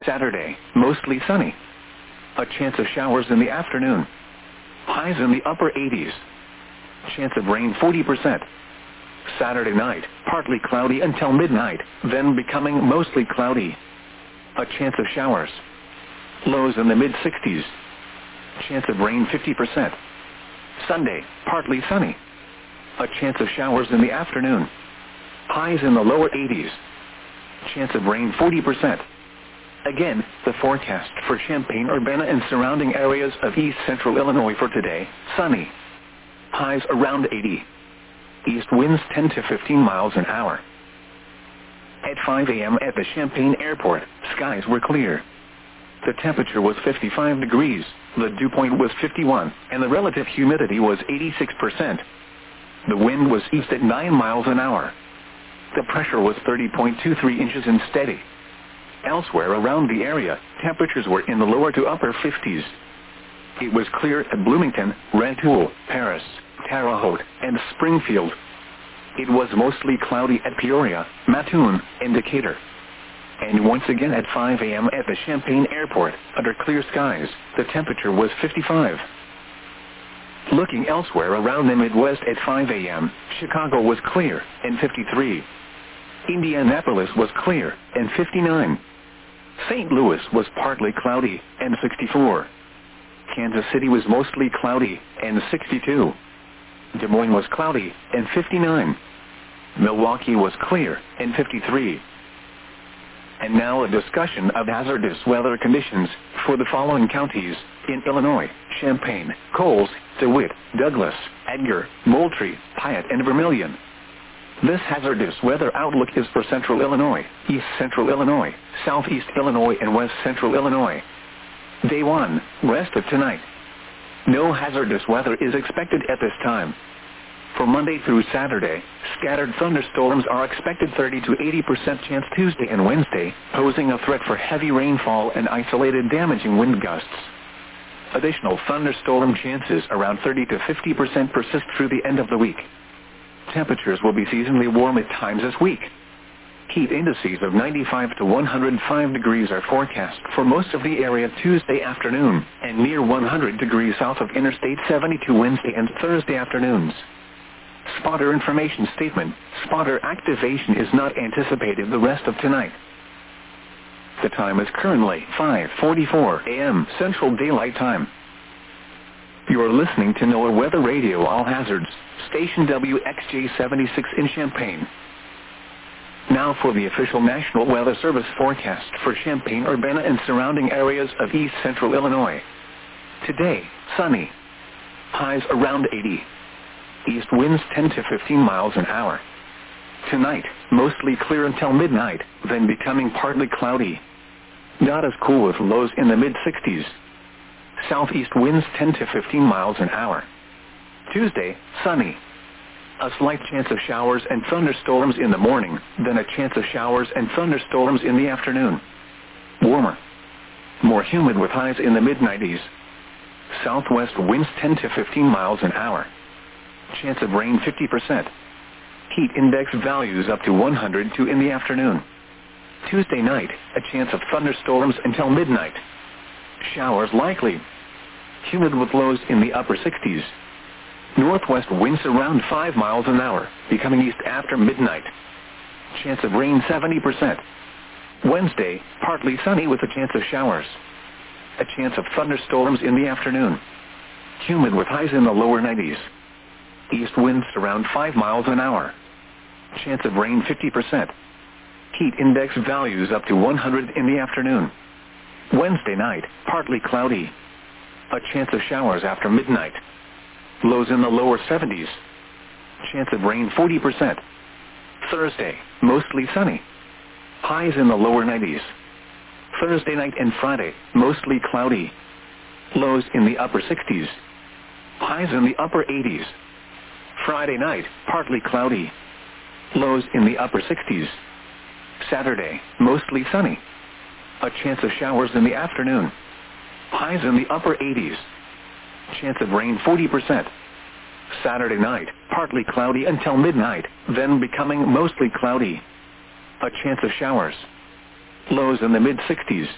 Saturday, mostly sunny. A chance of showers in the afternoon. Highs in the upper 80s. Chance of rain 40%. Saturday night, partly cloudy until midnight, then becoming mostly cloudy. A chance of showers. Lows in the mid-60s. Chance of rain 50%. Sunday, partly sunny. A chance of showers in the afternoon. Highs in the lower 80s. Chance of rain 40%. Again, the forecast for Champaign-Urbana and surrounding areas of east central Illinois for today: sunny. Highs around 80. East winds 10 to 15 miles an hour. At 5 a.m. at the Champaign Airport, skies were clear. The temperature was 55 degrees, the dew point was 51, and the relative humidity was 86%. The wind was east at 9 miles an hour. The pressure was 30.23 inches and steady. Elsewhere around the area, temperatures were in the lower to upper 50s. It was clear at Bloomington, Rantoul, Paris, Terre Haute, and Springfield. It was mostly cloudy at Peoria, Mattoon, and Decatur. And once again at 5 a.m. at the Champaign Airport, under clear skies, the temperature was 55. Looking elsewhere around the Midwest at 5 a.m., Chicago was clear, and 53. Indianapolis was clear, and 59. St. Louis was partly cloudy, and 64. Kansas City was mostly cloudy, and 62. Des Moines was cloudy, and 59. Milwaukee was clear, and 53. And now a discussion of hazardous weather conditions for the following counties in Illinois: Champaign, Coles, DeWitt, Douglas, Edgar, Moultrie, Piatt, and Vermilion. This hazardous weather outlook is for central Illinois, east central Illinois, southeast Illinois, and west central Illinois. Day 1, rest of tonight. No hazardous weather is expected at this time. For Monday through Saturday, scattered thunderstorms are expected. 30 to 80% chance Tuesday and Wednesday, posing a threat for heavy rainfall and isolated damaging wind gusts. Additional thunderstorm chances around 30 to 50% persist through the end of the week. Temperatures will be seasonally warm at times this week. Heat indices of 95 to 105 degrees are forecast for most of the area Tuesday afternoon, and near 100 degrees south of Interstate 72 Wednesday and Thursday afternoons. Spotter information statement: spotter activation is not anticipated the rest of tonight. The time is currently 5:44 a.m. Central Daylight Time. You are listening to NOAA Weather Radio All Hazards, station WXJ-76 in Champaign. Now for the official National Weather Service forecast for Champaign-Urbana and surrounding areas of east central Illinois. Today, sunny. Highs around 80. East winds 10 to 15 miles an hour. Tonight, mostly clear until midnight, then becoming partly cloudy. Not as cool with lows in the mid-60s. Southeast winds 10 to 15 miles an hour. Tuesday, sunny. A slight chance of showers and thunderstorms in the morning, then a chance of showers and thunderstorms in the afternoon. Warmer. More humid with highs in the mid-90s. Southwest winds 10 to 15 miles an hour. Chance of rain 50%. Heat index values up to 102 in the afternoon. Tuesday night, a chance of thunderstorms until midnight. Showers likely. Humid with lows in the upper 60s. Northwest winds around 5 miles an hour, becoming east after midnight. Chance of rain 70%. Wednesday, partly sunny with a chance of showers. A chance of thunderstorms in the afternoon. Humid with highs in the lower 90s. East winds around 5 miles an hour. Chance of rain 50%. Heat index values up to 100 in the afternoon. Wednesday night, partly cloudy. A chance of showers after midnight. Lows in the lower 70s. Chance of rain 40%. Thursday, mostly sunny. Highs in the lower 90s. Thursday night and Friday, mostly cloudy. Lows in the upper 60s. Highs in the upper 80s. Friday night, partly cloudy. Lows in the upper 60s. Saturday, mostly sunny. A chance of showers in the afternoon. Highs in the upper 80s. Chance of rain 40%. Saturday night, partly cloudy until midnight, then becoming mostly cloudy. A chance of showers. Lows in the mid-60s.